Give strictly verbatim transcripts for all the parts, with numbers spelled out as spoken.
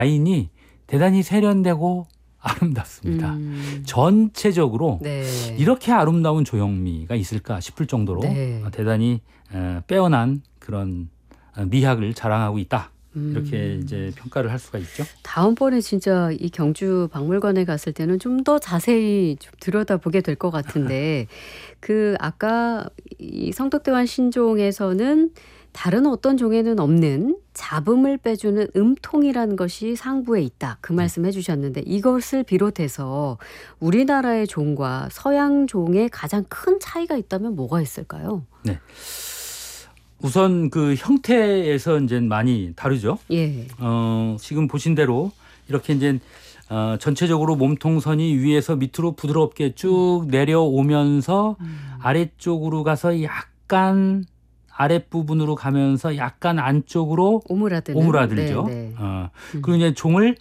라인이 대단히 세련되고 아름답습니다. 음. 전체적으로 네. 이렇게 아름다운 조형미가 있을까 싶을 정도로 네. 대단히 빼어난 그런 미학을 자랑하고 있다. 이렇게 음. 이제 평가를 할 수가 있죠. 다음번에 진짜 이 경주 박물관에 갔을 때는 좀 더 자세히 좀 들여다보게 될 것 같은데 그 아까 이 성덕대왕 신종에서는 다른 어떤 종에는 없는 잡음을 빼주는 음통이라는 것이 상부에 있다. 그 말씀 해주셨는데 이것을 비롯해서 우리나라의 종과 서양 종의 가장 큰 차이가 있다면 뭐가 있을까요? 네. 우선 그 형태에서 이제 많이 다르죠. 예. 어, 지금 보신 대로 이렇게 이제 어, 전체적으로 몸통선이 위에서 밑으로 부드럽게 쭉 내려오면서 음. 아래쪽으로 가서 약간 아랫부분으로 가면서 약간 안쪽으로 오므라드는. 오므라들죠. 네, 네. 어, 음. 그리고 이제 종을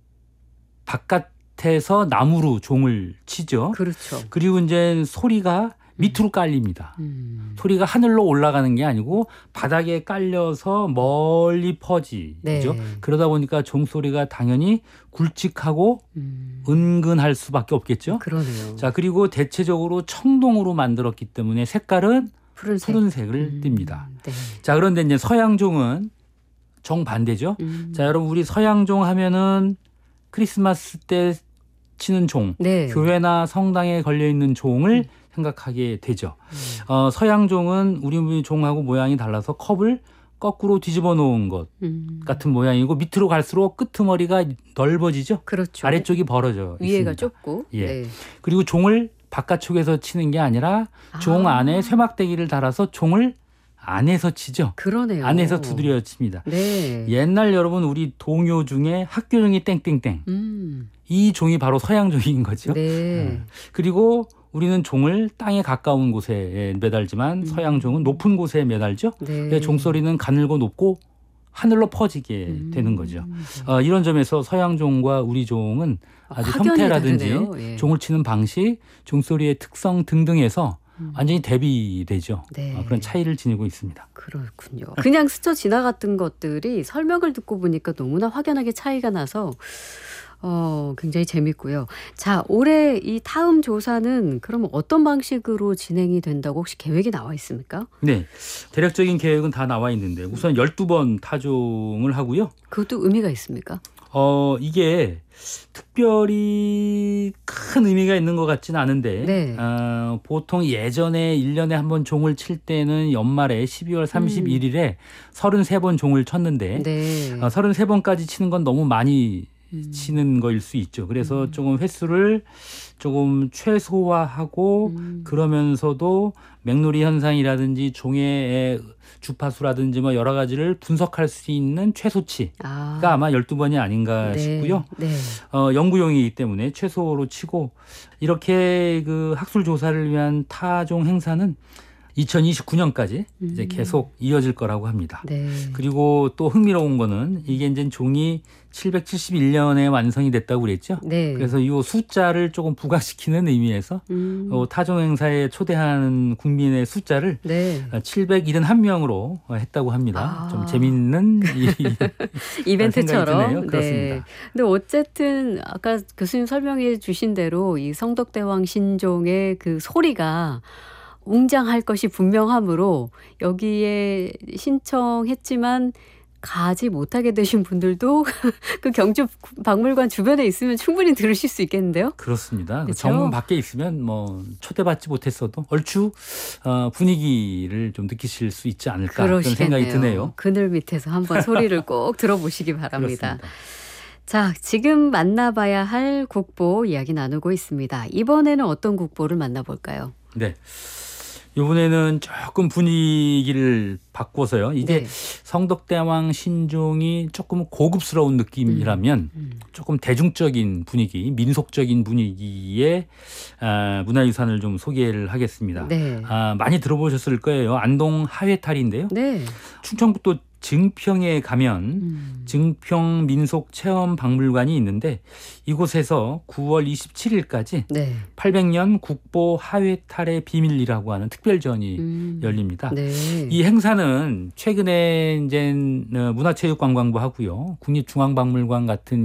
바깥에서 나무로 종을 치죠. 그렇죠. 그리고 이제 소리가 밑으로 깔립니다. 음. 소리가 하늘로 올라가는 게 아니고 바닥에 깔려서 멀리 퍼지죠. 네. 그러다 보니까 종소리가 당연히 굵직하고 음. 은근할 수밖에 없겠죠. 그러네요. 자, 그리고 대체적으로 청동으로 만들었기 때문에 색깔은 푸른색. 푸른색을 음. 띱니다. 네. 자, 그런데 이제 서양종은 정반대죠. 음. 자, 여러분 우리 서양종 하면은 크리스마스 때 치는 종, 네. 교회나 성당에 걸려 있는 종을 음. 생각하게 되죠. 음. 어, 서양종은 우리 종하고 모양이 달라서 컵을 거꾸로 뒤집어 놓은 것 음. 같은 모양이고 밑으로 갈수록 끄트머리가 넓어지죠. 그렇죠. 아래쪽이 벌어져 위에가 있습니다. 좁고. 예. 네. 그리고 종을 바깥쪽에서 치는 게 아니라 종 아. 안에 쇠막대기를 달아서 종을 안에서 치죠. 그러네요. 안에서 두드려 칩니다. 네. 옛날 여러분 우리 동요 중에 학교종이 땡땡땡. 음. 이 종이 바로 서양종인 거죠. 네. 그리고 우리는 종을 땅에 가까운 곳에 매달지만 음. 서양종은 높은 곳에 매달죠. 네. 종소리는 가늘고 높고 하늘로 퍼지게 음. 되는 거죠. 어, 이런 점에서 서양종과 우리 종은 아주 확연히 형태라든지 다르네요. 예. 종을 치는 방식, 종소리의 특성 등등에서 음. 완전히 대비되죠. 네. 어, 그런 차이를 지니고 있습니다. 그렇군요. 그냥 스쳐 지나갔던 것들이 설명을 듣고 보니까 너무나 확연하게 차이가 나서 어, 굉장히 재밌고요. 자, 올해 이 타음 조사는 그럼 어떤 방식으로 진행이 된다고 혹시 계획이 나와 있습니까? 네, 대략적인 계획은 다 나와 있는데 우선 열두 번 타종을 하고요. 그것도 의미가 있습니까? 어, 이게 특별히 큰 의미가 있는 것 같지는 않은데 네. 어, 보통 예전에 일 년에 한 번 종을 칠 때는 연말에 십이월 삼십일일에 서른세 번 종을 쳤는데 네. 어, 서른세 번까지 치는 건 너무 많이 음. 치는 거일 수 있죠. 그래서 음. 조금 횟수를 조금 최소화하고 음. 그러면서도 맥놀이 현상이라든지 종의 주파수라든지 뭐 여러 가지를 분석할 수 있는 최소치가 아. 아마 열두 번이 아닌가 네. 싶고요. 네. 어, 연구용이기 때문에 최소로 치고 이렇게 그 학술 조사를 위한 타종 행사는 이천이십구 년까지 음. 이제 계속 이어질 거라고 합니다. 네. 그리고 또 흥미로운 거는 이게 이제 종이 칠백칠십일 년에 완성이 됐다고 그랬죠. 네. 그래서 이 숫자를 조금 부각시키는 의미에서 음. 어, 타종 행사에 초대하는 국민의 숫자를 네. 칠백칠십일 명으로 했다고 합니다. 아. 좀 재밌는 이, 이벤트처럼. 생각이 드네요. 그렇습니다. 네. 근데 어쨌든 아까 교수님 설명해 주신 대로 이 성덕대왕 신종의 그 소리가 웅장할 것이 분명하므로 여기에 신청했지만 가지 못하게 되신 분들도 그 경주 박물관 주변에 있으면 충분히 들으실 수 있겠는데요? 그렇습니다. 그렇죠? 정문 밖에 있으면 뭐 초대받지 못했어도 얼추 어, 분위기를 좀 느끼실 수 있지 않을까 그런 생각이 드네요. 그늘 밑에서 한번 소리를 꼭 들어보시기 바랍니다. 그렇습니다. 자, 지금 만나봐야 할 국보 이야기 나누고 있습니다. 이번에는 어떤 국보를 만나볼까요? 네. 이번에는 조금 분위기를 바꿔서요. 이제 네. 성덕대왕 신종이 조금 고급스러운 느낌이라면 음. 조금 대중적인 분위기, 민속적인 분위기의 아, 문화유산을 좀 소개를 하겠습니다. 네. 아, 많이 들어보셨을 거예요. 안동 하회탈인데요. 네. 충청북도 증평에 가면 음. 증평 민속 체험 박물관이 있는데 이곳에서 구월 이십칠일까지 네. 팔백 년 국보 하회탈의 비밀이라고 하는 특별전이 음. 열립니다. 네. 이 행사는 최근에 이제 문화체육관광부하고요, 국립중앙박물관 같은